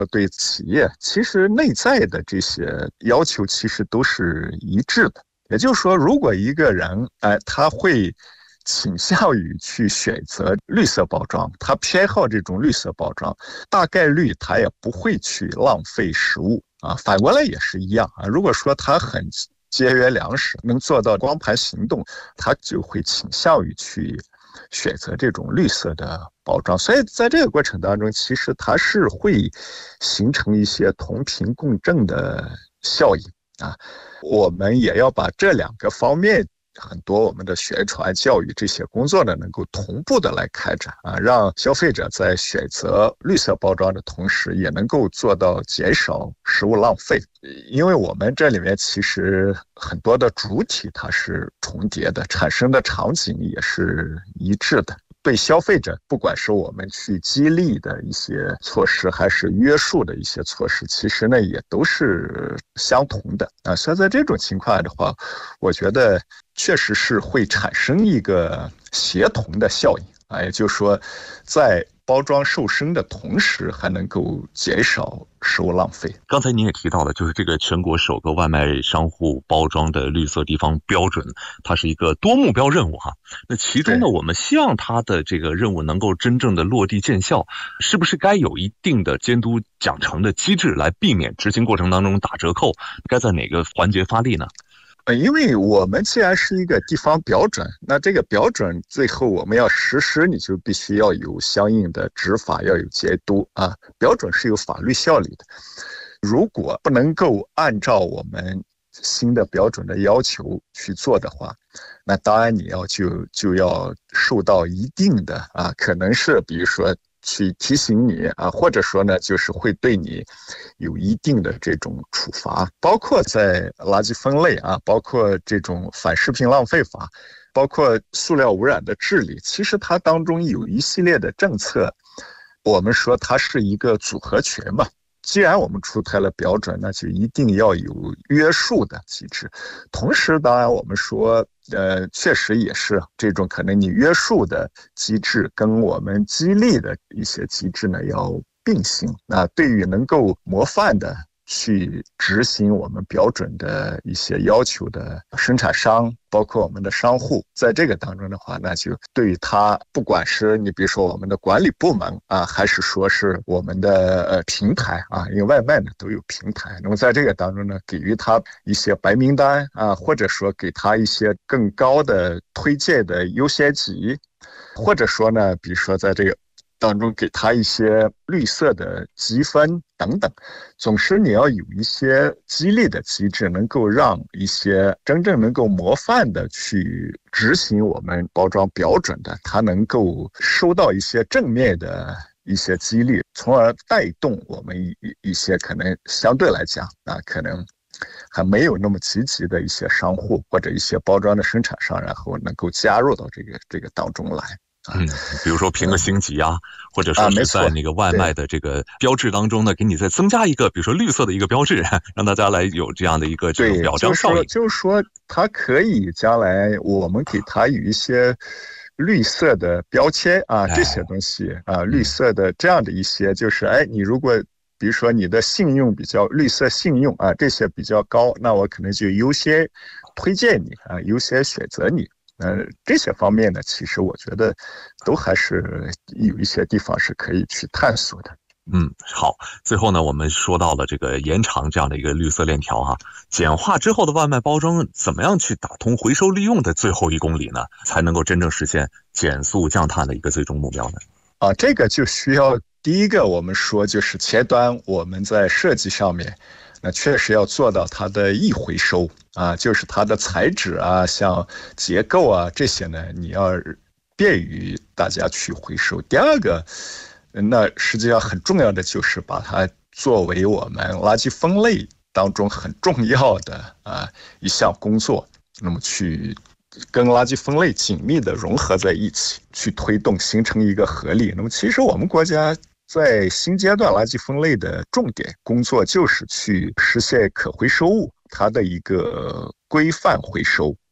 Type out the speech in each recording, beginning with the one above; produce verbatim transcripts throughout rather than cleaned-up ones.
对企业，其实内在的这些要求其实都是一致的。也就是说，如果一个人哎，他会倾向于去选择绿色包装，他偏好这种绿色包装，大概率他也不会去浪费食物啊。反过来也是一样啊。如果说他很节约粮食，能做到光盘行动，他就会倾向于去选择这种绿色的包装。所以在这个过程当中，其实它是会形成一些同频共振的效应啊。我们也要把这两个方面很多我们的宣传教育这些工作呢，能够同步的来开展啊，让消费者在选择绿色包装的同时，也能够做到减少食物浪费。因为我们这里面其实很多的主体它是重叠的，产生的场景也是一致的。对消费者，不管是我们去激励的一些措施，还是约束的一些措施，其实呢也都是相同的啊。所以在这种情况的话，我觉得确实是会产生一个协同的效应啊，也就是说，在包装瘦身的同时，还能够减少食物浪费。 刚才您也提到了，就是这个全国首个外卖商户包装的绿色地方标准，它是一个多目标任务哈。那其中呢，我们希望它的这个任务能够真正的落地见效，是不是该有一定的监督奖惩的机制，来避免执行过程当中打折扣？该在哪个环节发力呢？ 因为我们既然是一个地方标准，那这个标准最后我们要实施，你就必须要有相应的执法，要有监督啊。标准是有法律效力的，如果不能够按照我们新的标准的要求去做的话，那当然你要就就要受到一定的啊，可能是比如说去提醒你啊，或者说呢，就是会对你有一定的这种处罚，包括在垃圾分类啊，包括这种反食品浪费法，包括塑料污染的治理，其实它当中有一系列的政策，我们说它是一个组合拳嘛。既然我们出台了标准，那就一定要有约束的机制。同时，当然我们说，呃，确实也是这种可能你约束的机制跟我们激励的一些机制呢要并行。那对于能够模范的去执行我们标准的一些要求的生产商，包括我们的商户，在这个当中的话，那就对于他，不管是你比如说我们的管理部门啊，还是说是我们的呃平台啊，因为外卖呢都有平台，那么在这个当中呢，给予他一些白名单啊，或者说给他一些更高的推荐的优先级，或者说呢，比如说在这个当中给他一些绿色的积分等等，总是你要有一些激励的机制，能够让一些真正能够模范的去执行我们包装标准的，他能够收到一些正面的一些激励，从而带动我们一一些可能相对来讲啊，可能还没有那么积极的一些商户或者一些包装的生产商，然后能够加入到这个这个当中来。 嗯，比如说评个星级啊，或者说是在那个外卖的这个标志当中呢，给你再增加一个，比如说绿色的一个标志，让大家来有这样的一个这种表彰效应。 就是说，它可以将来我们给它有一些绿色的标签啊，这些东西啊，绿色的这样的一些，就是哎，你如果比如说你的信用比较绿色信用啊，这些比较高，那我可能就优先推荐你啊，优先选择你。呃，这些方面呢，其实我觉得都还是有一些地方是可以去探索的。 嗯，好。最后呢，我们说到了这个延长这样的一个绿色链条哈，简化之后的外卖包装怎么样去打通回收利用的最后一公里呢，才能够真正实现减速降碳的一个最终目标呢？ 啊，这个就需要第一个我们说就是前端我们在设计上面。那确实要做到它的易回收啊，就是它的材质啊，像结构啊这些呢，你要便于大家去回收。第二个，那实际上很重要的就是把它作为我们垃圾分类当中很重要的啊一项工作，那么去跟垃圾分类紧密的融合在一起，去推动形成一个合力。那么其实我们国家在新阶段垃圾分类的重点工作就是去实现可回收物它的一个规范回收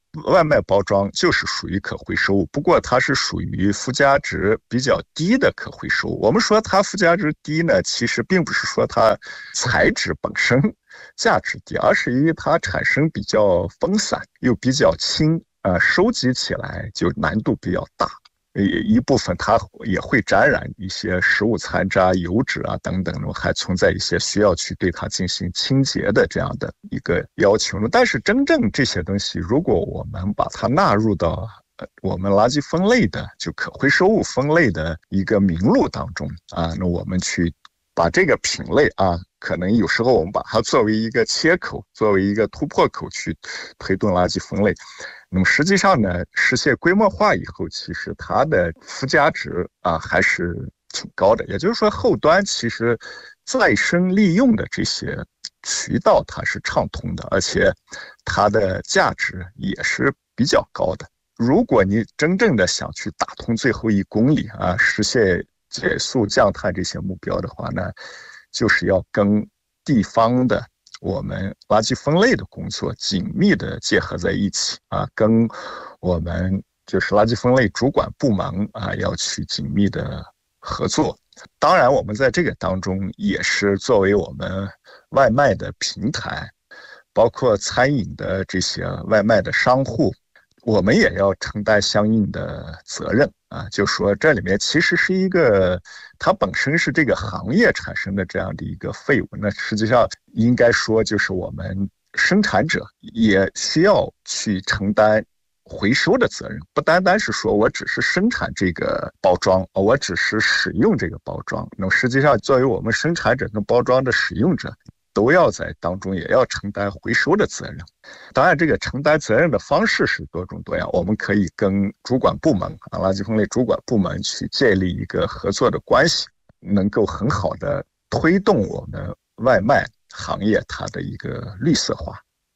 外卖包装就是属于可回收物，不过它是属于附加值比较低的可回收物。我们说它附加值低呢，其实并不是说它材质本身价值低，而是因为它产生比较分散又比较轻，呃，收集起来就难度比较大。一部分它也会沾染一些食物残渣、油脂啊等等，还存在一些需要去对它进行清洁的这样的一个要求。但是真正这些东西，如果我们把它纳入到我们垃圾分类的就可回收物分类的一个名录当中啊，那我们去把这个品类啊，可能有时候我们把它作为一个切口，作为一个突破口去推动垃圾分类。那么实际上呢，实现规模化以后，其实它的附加值啊还是挺高的。也就是说，后端其实再生利用的这些渠道它是畅通的，而且它的价值也是比较高的。如果你真正的想去打通最后一公里啊，实现减速降碳这些目标的话呢，就是要跟地方的我们垃圾分类的工作紧密的结合在一起啊，跟我们就是垃圾分类主管部门啊要去紧密的合作。当然我们在这个当中也是作为我们外卖的平台，包括餐饮的这些外卖的商户，我们也要承担相应的责任啊，就说这里面其实是一个它本身是这个行业产生的这样的一个废物，那实际上应该说就是我们生产者也需要去承担回收的责任，不单单是说我只是生产这个包装，我只是使用这个包装，那么实际上作为我们生产者跟包装的使用者都要在当中也要承担回收的责任。当然这个承担责任的方式是多种多样，我们可以跟主管部门啊，垃圾分类主管部门去建立一个合作的关系，能够很好的推动我们外卖行业它的一个绿色化。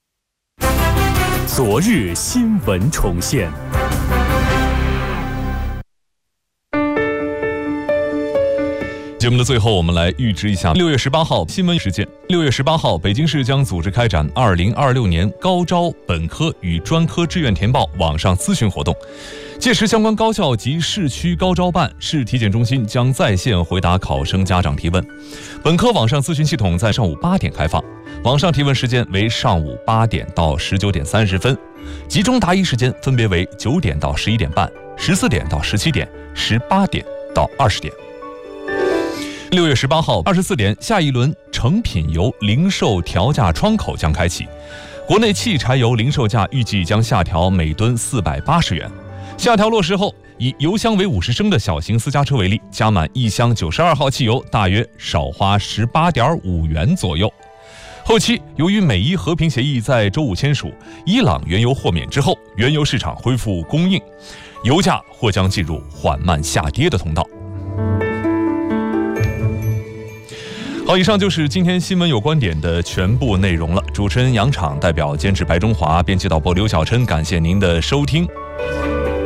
昨日新闻重现。 节目的最后，我们来预知一下六月十八号新闻事件。六月十八号，北京市将组织开展二零二六年高招本科与专科志愿填报网上咨询活动。届时，相关高校及市区高招办、市体检中心将在线回答考生家长提问。本科网上咨询系统在上午八点开放，网上提问时间为上午八点到十九点三十分，集中答疑时间分别为九点到十一点半、十四点到十七点、十八点到二十点。六月十八号二十四点，下一轮成品油零售调价窗口将开启。国内汽柴油零售价预计将下调每吨四百八十元。下调落实后，以油箱为五十升的小型私家车为例，加满一箱九十二号汽油大约少花十八点五元左右。后期由于美伊和平协议在周五签署，伊朗原油豁免之后，原油市场恢复供应，油价或将进入缓慢下跌的通道。好，以上就是今天新闻有观点的全部内容了。主持人杨昶代表监制白中华，编辑导播刘小琛，感谢您的收听。